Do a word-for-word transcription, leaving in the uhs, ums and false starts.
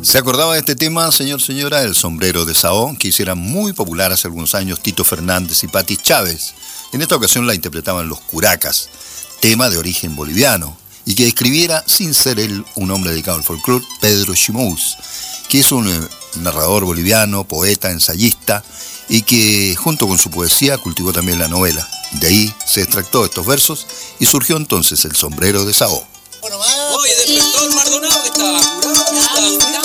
¿Se acordaba de este tema, señor, señora? El sombrero de Saó, que hiciera muy popular hace algunos años Tito Fernández y Pati Chávez. En esta ocasión la interpretaban los Curacas, tema de origen boliviano, y que escribiera, sin ser él un hombre dedicado al folclore, Pedro Chimús, que es un eh, narrador boliviano, poeta, ensayista, y que junto con su poesía cultivó también la novela. De ahí se extractó estos versos y surgió entonces el sombrero de Saó. Oye, despertó el Mardonado que estaba curado, estaba